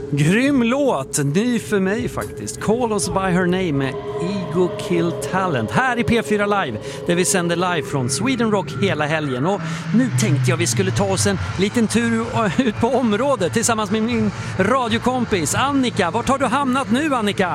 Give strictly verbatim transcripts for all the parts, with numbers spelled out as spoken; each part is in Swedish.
Grym låt, ny för mig faktiskt. Call Us By Her Name med Ego Kill Talent. Här i P fyra Live, där vi sänder live från Sweden Rock hela helgen. Och nu tänkte jag vi skulle ta oss en liten tur ut på området tillsammans med min radiokompis Annika. Vart har du hamnat nu, Annika?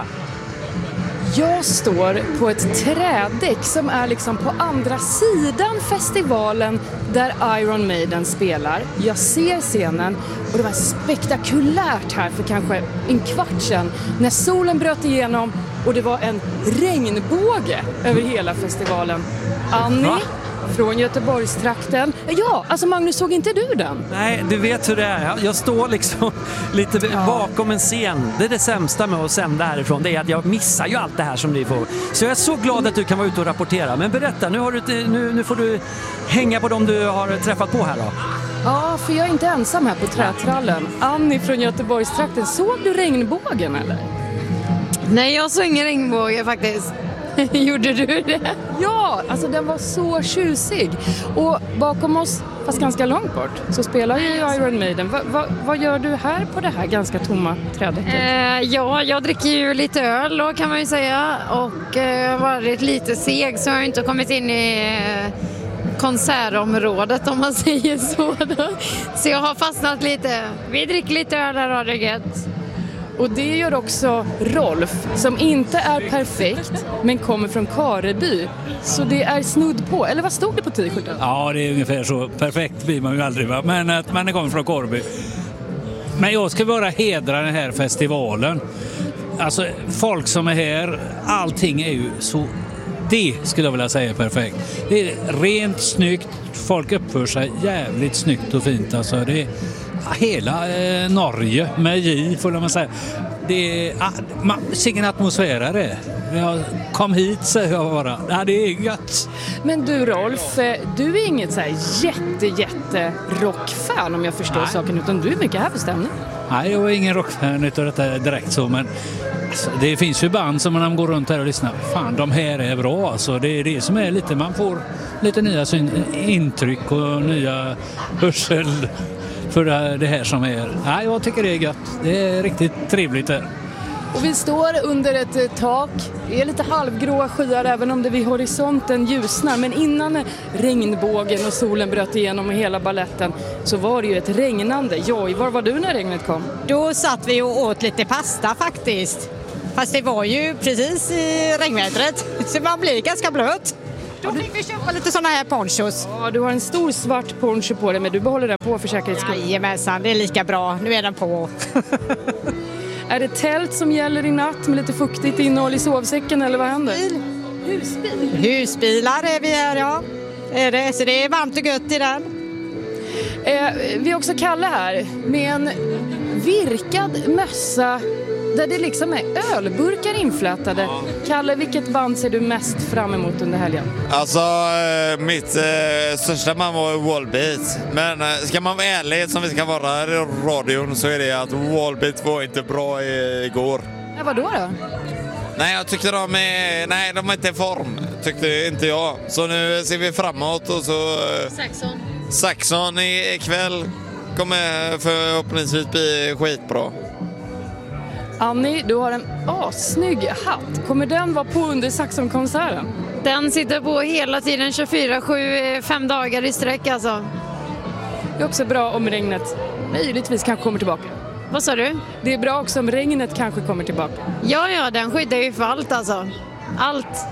Jag står på ett trädäck som är liksom på andra sidan festivalen där Iron Maiden spelar. Jag ser scenen och det var spektakulärt här för kanske en kvart sedan när solen bröt igenom och det var en regnbåge över hela festivalen. Annie? Va? Från Göteborgstrakten. Ja, alltså Magnus, såg inte du den? Nej, du vet hur det är. Jag står liksom lite ja. bakom en scen. Det är det sämsta med att sända härifrån. Det är att jag missar ju allt det här som ni får. Så jag är så glad att du kan vara ute och rapportera. Men berätta, nu, har du, nu, nu får du hänga på dem du har träffat på här då. Ja, för jag är inte ensam här på trätrallen. Annie från Göteborgstrakten, såg du regnbågen eller? Nej, jag såg ingen regnbåge faktiskt. Gjorde du det? Ja, alltså den var så tjusig. Och bakom oss, fast ganska långt bort, så spelar ju Iron Maiden. Va, va, vad gör du här på det här ganska tomma trädäcket? Eh, ja, jag dricker ju lite öl då, kan man ju säga. Och eh, varit lite seg så jag har inte kommit in i eh, konsertområdet om man säger så. Då. Så jag har fastnat lite. Vi dricker lite öl här och det är gött. Och det gör också Rolf, som inte är perfekt men kommer från Kareby. Så det är snudd på, eller vad stod det på t-shirten? Ja, det är ungefär så. Perfekt blir man ju aldrig, va? Men att man kommer från Kareby. Men jag ska bara hedra den här festivalen. Alltså, folk som är här, allting är ju så... Det skulle jag vilja säga perfekt. Det är rent snyggt, folk uppför sig jävligt snyggt och fint. Alltså, det är... Hela eh, Norge med J får man säga. Det är ah, man, vilken atmosfär är det. Jag kom hit säger jag bara. Ja, det är gött. Men du Rolf, du är inget så här jätte jätte rockfan om jag förstår Nej. saken, utan du är mycket här för stämning. Nej, jag är ingen rockfan utav detta direkt så, men alltså, det finns ju band som man går runt här och lyssnar. Fan, de här är bra. Alltså, det är det som är lite, man får lite nya syn, intryck och nya hörsel för det här som är. Ja, jag tycker det är gött. Det är riktigt trevligt här. Och vi står under ett tak. Det är lite halvgråa skyar även om det vid horisonten ljusnar. Men innan regnbågen och solen bröt igenom hela balletten så var det ju ett regnande. Joj, var var du när regnet kom? Då satt vi och åt lite pasta faktiskt. Fast det var ju precis i regnvädret. Så man blir ganska blöt. Då fick vi köpa lite såna här ponchos. Ja, du har en stor svart poncho på dig, men du behåller den på för säkerhets skull. Jajamensan, det är lika bra. Nu är den på. Är det tält som gäller i natt med lite fuktigt innehåll i sovsäcken eller vad händer? Husbil. Husbilar är vi här, ja. Är det, så det är varmt och gött i den. Eh, vi har också Kalle här med en virkad mössa där det liksom är ölburkar inflätade. Kalle, vilket band ser du mest fram emot under helgen? Alltså, mitt eh, största band var Wallbeat. Men eh, ska man vara ärlig som vi ska vara här i radion så är det att Wallbeat var inte bra i, igår. Ja, vadå då? Nej, jag tyckte de är... Nej, de är inte i form. Tyckte inte jag. Så nu ser vi framåt och så... Eh, Saxon. Saxon ikväll kommer förhoppningsvis bli skitbra. Annie, du har en assnygg hatt. Kommer den vara på under Saxon-konserten? Den sitter på hela tiden tjugofyra sju, fem dagar i sträck alltså. Det är också bra om regnet möjligtvis kanske kommer tillbaka. Vad sa du? Det är bra också om regnet kanske kommer tillbaka. Ja, ja, den skyddar ju för allt alltså. Allt.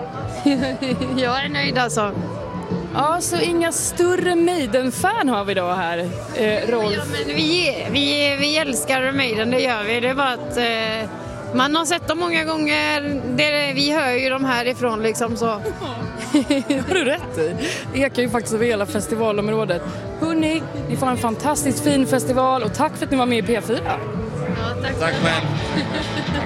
Jag är nöjd alltså. Ja, så inga större Maiden-fan har vi då här, eh, Rolf. Ja, men vi, vi, vi älskar Maiden, det gör vi. Det är bara att eh, man har sett dem många gånger. Det, vi hör ju dem härifrån liksom så. Det har du rätt i. Det ekar ju faktiskt över hela festivalområdet. Hörrni, ni får en fantastiskt fin festival och tack för att ni var med i P fyra. Ja, tack. Tack själv.